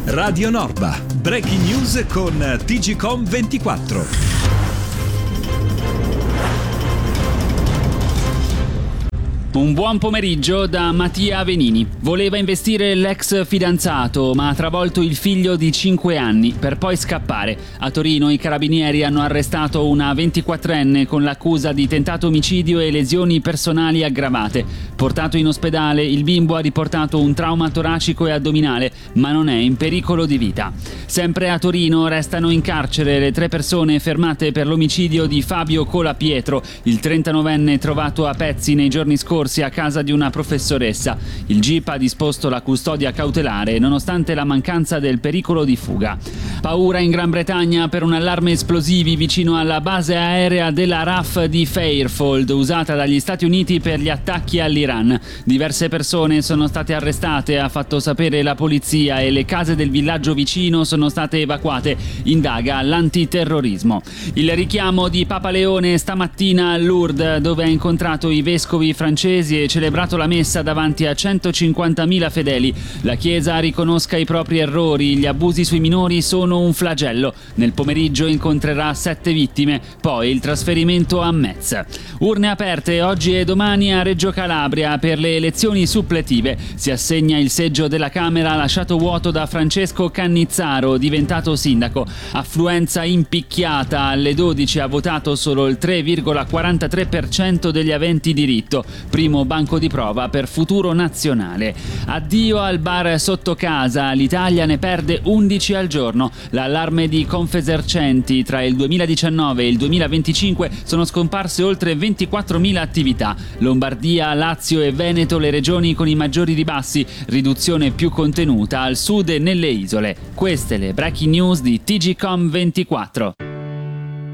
Radio Norba. Breaking news con TGcom 24. Un buon pomeriggio da Mattia Venini. Voleva investire l'ex fidanzato, ma ha travolto il figlio di 5 anni per poi scappare. A Torino i carabinieri hanno arrestato una 24enne con l'accusa di tentato omicidio e lesioni personali aggravate. Portato in ospedale, il bimbo ha riportato un trauma toracico e addominale, ma non è in pericolo di vita. Sempre a Torino restano in carcere le 3 persone fermate per l'omicidio di Fabio Colapietro, il 39enne trovato a pezzi nei giorni scorsi a casa di una professoressa. Il GIP ha disposto la custodia cautelare nonostante la mancanza del pericolo di fuga. Paura in Gran Bretagna per un allarme esplosivi vicino alla base aerea della RAF di Fairfield, usata dagli Stati Uniti per gli attacchi all'Iran. Diverse persone sono state arrestate, ha fatto sapere la polizia, e le case del villaggio vicino sono state evacuate. Indaga l'antiterrorismo. Il richiamo di Papa Leone stamattina a Lourdes, dove ha incontrato i vescovi francesi e celebrato la messa davanti a 150.000 fedeli. La Chiesa riconosca i propri errori, gli abusi sui minori sono un flagello. Nel pomeriggio incontrerà 7 vittime, poi il trasferimento a Metz. Urne aperte oggi e domani a Reggio Calabria per le elezioni suppletive. Si assegna il seggio della Camera lasciato vuoto da Francesco Cannizzaro, diventato sindaco. Affluenza impicchiata, alle 12 ha votato solo il 3,43% degli aventi diritto. Primo banco di prova per Futuro Nazionale. Addio al bar sotto casa, l'Italia ne perde 11 al giorno. L'allarme di Confesercenti: tra il 2019 e il 2025 sono scomparse oltre 24.000 attività. Lombardia, Lazio e Veneto le regioni con i maggiori ribassi, riduzione più contenuta al sud e nelle isole. Queste le breaking news di TGcom 24.